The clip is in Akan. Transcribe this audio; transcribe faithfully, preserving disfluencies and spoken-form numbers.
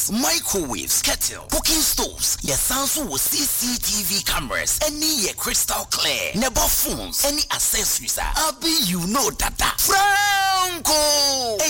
fridges, microwaves, kettle, cooking stoves. Your sounds will C C T V cameras. Any ye crystal clear. Never phones. Any accessories. Abi you know that. Franco.